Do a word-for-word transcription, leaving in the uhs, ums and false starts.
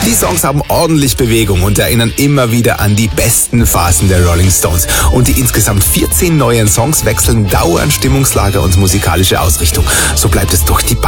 Die Songs haben ordentlich Bewegung und erinnern immer wieder an die besten Phasen der Rolling Stones. Und die insgesamt vierzehn neuen Songs wechseln dauernd Stimmungslage und musikalische Ausrichtung. So bleibt es durch die Bank